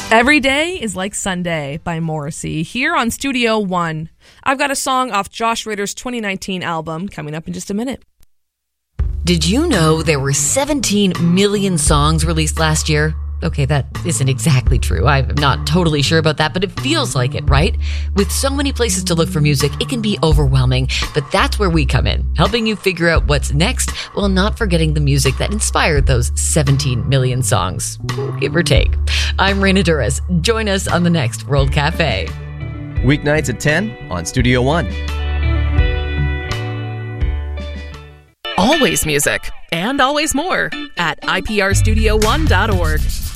Every Day is Like Sunday by Morrissey here on Studio One. I've got a song off Josh Ritter's 2019 album coming up in just a minute. Did you know there were 17 million songs released last year? Okay, that isn't exactly true. I'm not totally sure about that, but it feels like it, right? With so many places to look for music, it can be overwhelming. But that's where we come in, helping you figure out what's next while not forgetting the music that inspired those 17 million songs, give or take. I'm Raina Duras. Join us on the next World Cafe. Weeknights at 10 on Studio One. Always music and always more at iprstudio1.org.